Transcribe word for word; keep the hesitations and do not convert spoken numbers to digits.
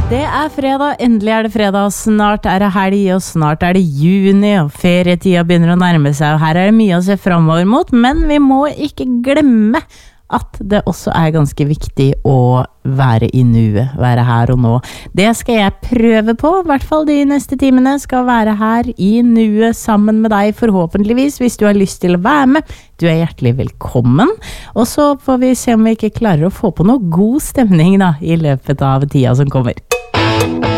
Det er fredag, endelig er det fredag, snart er det helg, og snart er det juni, og ferietida begynner å nærme seg, og her er det mye å se fremover mot, men vi må ikke glemme at det også er ganske viktig å være i nuet, være her og nå. Det skal jeg prøve på, i hvert fall de neste timene skal være her i nuet sammen med deg forhåpentligvis, hvis du har lyst til å være med. Du er hjertelig velkommen, og så får vi se om vi ikke klarer å få på noe god stemning da, i løpet av tida som kommer.